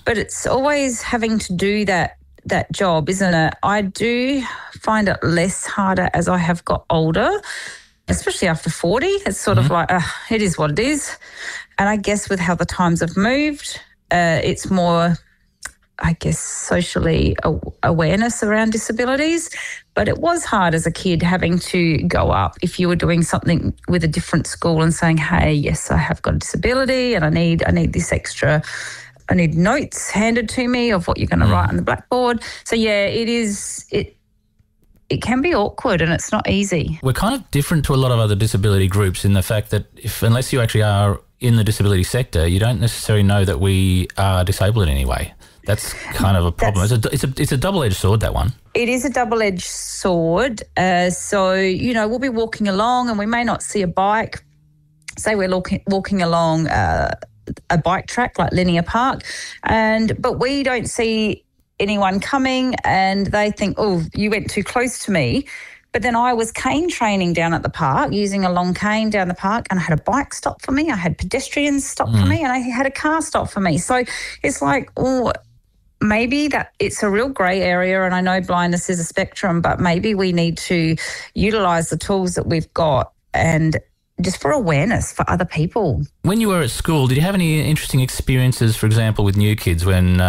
but it's always having to do that job, isn't it? I do find it less harder as I have got older, especially after 40. It's sort of like, it is what it is. And I guess with how the times have moved, it's more, I guess, socially awareness around disabilities. But it was hard as a kid having to go up if you were doing something with a different school and saying, hey, yes, I have got a disability and I need this extra, I need notes handed to me of what you're going to write on the blackboard. So, yeah, it can be awkward and it's not easy. We're kind of different to a lot of other disability groups in the fact that unless you actually are in the disability sector, you don't necessarily know that we are disabled in any way. That's kind of a problem. It's a double-edged sword, that one. It is a double-edged sword. So, we'll be walking along and we may not see a bike. Say we're walking along a bike track like Linear Park, but we don't see anyone coming and they think, oh, you went too close to me. But then I was cane training down at the park, using a long cane down the park, and I had a bike stop for me, I had pedestrians stop for me, and I had a car stop for me. So it's like, maybe that it's a real grey area, and I know blindness is a spectrum, but maybe we need to utilise the tools that we've got and just for awareness for other people. When you were at school, did you have any interesting experiences, for example, with new kids when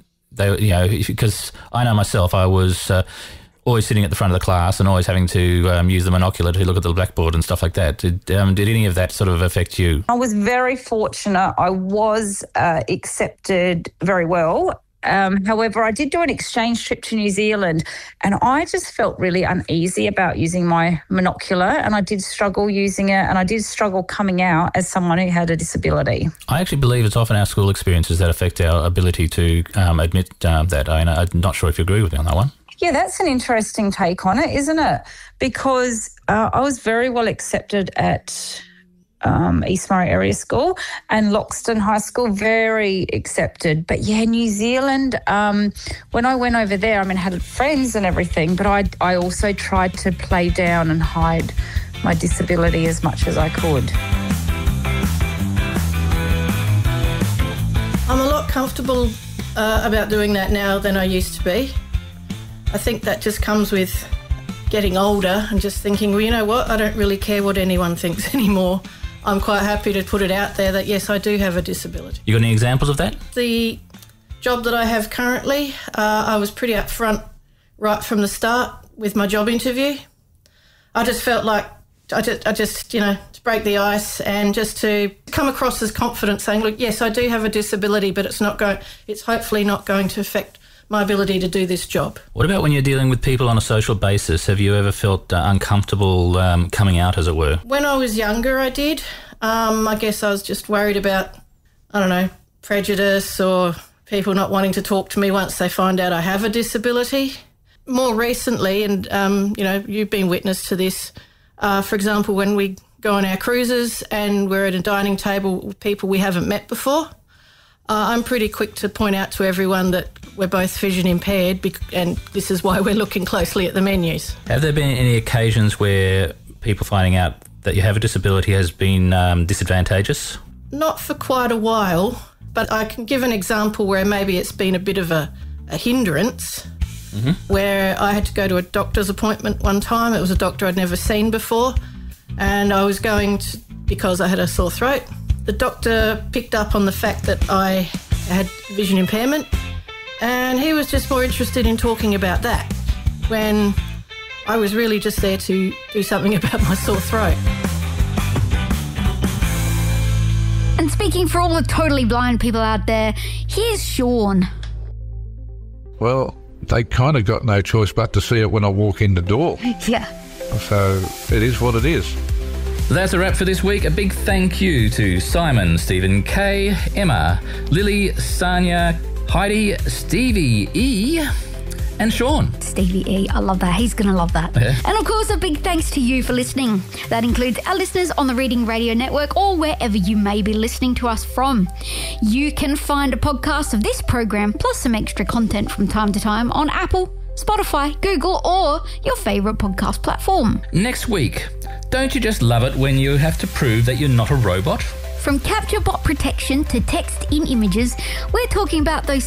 because I know myself, I was always sitting at the front of the class and always having to use the monocular to look at the blackboard and stuff like that. Did any of that sort of affect you? I was very fortunate. I was accepted very well. However, I did do an exchange trip to New Zealand and I just felt really uneasy about using my monocular, and I did struggle using it, and I did struggle coming out as someone who had a disability. I actually believe it's often our school experiences that affect our ability to admit that. I'm not sure if you agree with me on that one. Yeah, that's an interesting take on it, isn't it? Because I was very well accepted at East Murray Area School and Loxton High School, very accepted. But yeah, New Zealand, when I went over there, I had friends and everything, but I also tried to play down and hide my disability as much as I could. I'm a lot comfortable about doing that now than I used to be. I think that just comes with getting older and just thinking, well, you know what, I don't really care what anyone thinks anymore. I'm quite happy to put it out there that, yes, I do have a disability. You got any examples of that? The job that I have currently, I was pretty upfront right from the start with my job interview. I just felt like I just to break the ice and just to come across as confident, saying, look, yes, I do have a disability, but it's hopefully not going to affect my ability to do this job. What about when you're dealing with people on a social basis? Have you ever felt uncomfortable coming out, as it were? When I was younger, I did. I guess I was just worried about, prejudice or people not wanting to talk to me once they find out I have a disability. More recently, and, you've been witness to this, for example, when we go on our cruises and we're at a dining table with people we haven't met before, I'm pretty quick to point out to everyone that we're both vision impaired and this is why we're looking closely at the menus. Have there been any occasions where people finding out that you have a disability has been disadvantageous? Not for quite a while, but I can give an example where maybe it's been a bit of a hindrance, where I had to go to a doctor's appointment one time. It was a doctor I'd never seen before, and I was going to, because I had a sore throat. The doctor picked up on the fact that I had vision impairment, and he was just more interested in talking about that when I was really just there to do something about my sore throat. And speaking for all the totally blind people out there, here's Sean. Well, they kind of got no choice but to see it when I walk in the door. Yeah. So it is what it is. That's a wrap for this week. A big thank you to Simon, Stephen K, Emma, Lily, Sanya, Heidi, Stevie E, and Sean. Stevie E, I love that. He's going to love that. Yeah. And of course, a big thanks to you for listening. That includes our listeners on the Reading Radio Network or wherever you may be listening to us from. You can find a podcast of this program plus some extra content from time to time on Apple, Spotify, Google, or your favourite podcast platform. Next week, don't you just love it when you have to prove that you're not a robot? From capture bot protection to text in images, we're talking about those